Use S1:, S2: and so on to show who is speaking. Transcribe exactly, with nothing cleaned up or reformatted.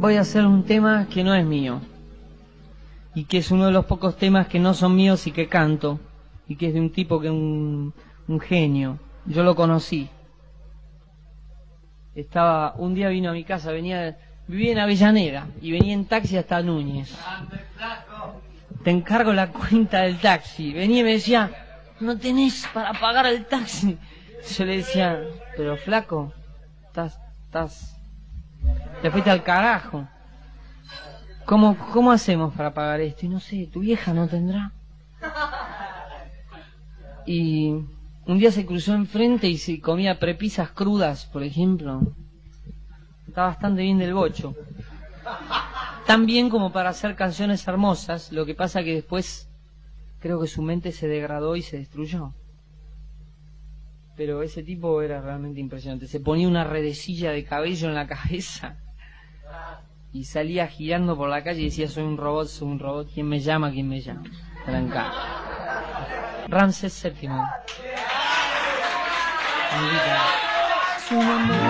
S1: voy a hacer un tema que no es mío, y que es uno de los pocos temas que no son míos y que canto, y que es de un tipo que es un, un genio. Yo lo conocí. Estaba, un día vino a mi casa, venía, vivía en Avellaneda, y venía en taxi hasta Núñez. Te encargo la cuenta del taxi. Venía y me decía, no tenés para pagar el taxi. Yo le decía, pero flaco, estás, estás, te fuiste al carajo. ¿Cómo, cómo hacemos para pagar esto? Y no sé, tu vieja no tendrá. Y un día se cruzó enfrente y se comía prepisas crudas, por ejemplo. Está bastante bien del bocho. Tan bien como para hacer canciones hermosas. Lo que pasa que después creo que su mente se degradó y se destruyó. Pero ese tipo era realmente impresionante. Se ponía una redecilla de cabello en la cabeza y salía girando por la calle y decía, soy un robot, soy un robot, ¿quién me llama? ¿Quién me llama? Tranca. Ramsés séptimo. Su nombre